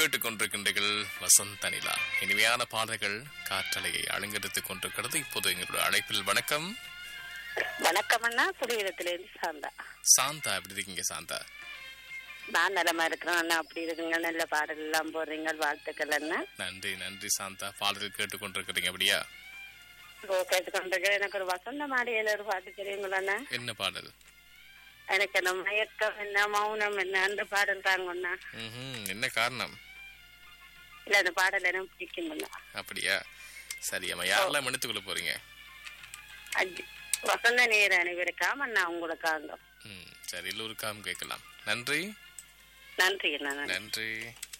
கேட்டுக்கொண்டிருக்கின்றீர்கள் வசந்த நிலா. இனிமையான பாடல்கள் காற்றலையை அலங்கரித்துக் கொண்டிருக்கிறது. இப்போது எங்களுடைய அழைப்பில் வணக்கம். வணக்கம் அண்ணா, குடியிருப்பிலிருந்து சாந்தா. சாந்தா, எப்படி இருக்கீங்க சாந்தா? நான் நலமா இருக்கிறேன் அண்ணா. அப்படி இருக்குங்க, நல்ல பாடல் எல்லாம் போடுறீங்க, வாழ்த்துக்கள் அண்ணா. நன்றி நன்றி சாந்தா. பாடல்கள் கேட்டுக்கொண்டிருக்கிறீங்க அப்படியா? கேட்டுக்கொண்டிருக்கிறேன். எனக்கு ஒரு வசந்த மாடியில ஒரு பாட்டு தெரியுங்களா அண்ணா? என்ன பாடல்? எனக்கு என்ன மயக்கம் என்ன மௌனம் என்ன அந்த பாடல் தாங்கண்ணா. என்ன காரணம்? இல்ல, அந்த பாடல் எனக்கு பிடிக்குங்கண்ணா. அப்படியா? சரி அம்மா, யாரெல்லாம் மன்னித்துக்கொள்ள போறீங்க? வசந்த நேர அனைவருக்காம அண்ணா உங்களுக்காக. சரி, எல்லோருக்காகவும் கேட்கலாம். நன்றி நன்றி அண்ணா. நன்றி.